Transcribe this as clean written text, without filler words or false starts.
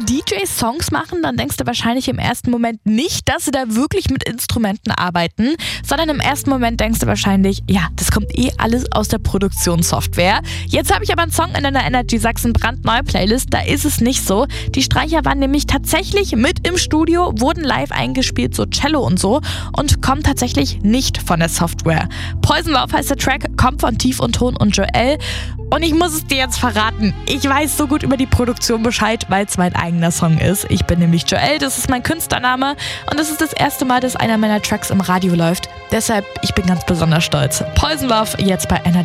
DJs Songs machen, dann denkst du wahrscheinlich im ersten Moment nicht, dass sie da wirklich mit Instrumenten arbeiten, sondern im ersten Moment denkst du wahrscheinlich, ja, das kommt alles aus der Produktionssoftware. Jetzt habe ich aber einen Song in einer Energy Sachsen brandneue Playlist, da ist es nicht so. Die Streicher waren nämlich tatsächlich mit im Studio, wurden live eingespielt, so Cello und so, und kommen tatsächlich nicht von der Software. Poison Love heißt der Track, kommt von Tief und Ton und Joel. Und ich muss es dir jetzt verraten, ich weiß so gut über die Produktion Bescheid, weil es mein eigener Song ist. Ich bin nämlich Joel, das ist mein Künstlername und es ist das erste Mal, dass einer meiner Tracks im Radio läuft. Deshalb, ich bin ganz besonders stolz. Poison Love jetzt bei Energy.